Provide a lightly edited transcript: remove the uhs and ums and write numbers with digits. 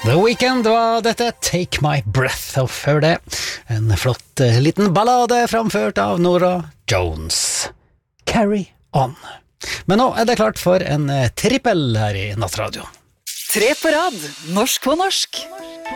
The Weeknd var dette, Take My Breath, og før det en flott liten ballade framført av Nora Jones, Carry On. Men nå er det klart for en trippel her i Nattradio. 3 på rad, norsk på norsk.